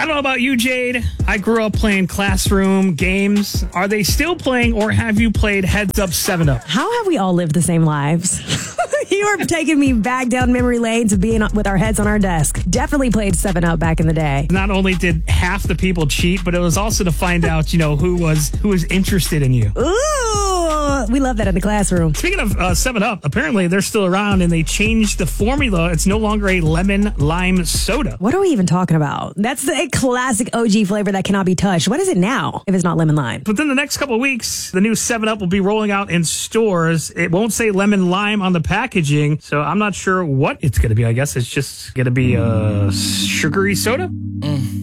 I don't know about you, Jade. I grew up playing classroom games. Are they still playing, or have you played Heads Up 7-Up? How have we all lived the same lives? You are taking me back down memory lane to being with our heads on our desk. Definitely played 7-Up back in the day. Not only did half the people cheat, but it was also to find out, who was interested in you. Ooh, we love that in the classroom. Speaking of 7-Up, apparently they're still around and they changed the formula. It's no longer a lemon lime soda. What are we even talking about? That's a classic OG flavor that cannot be touched. What is it now if it's not lemon lime? Within the next couple of weeks, the new 7-Up will be rolling out in stores. It won't say lemon lime on the packaging, so I'm not sure what it's going to be. I guess it's just going to be a sugary soda.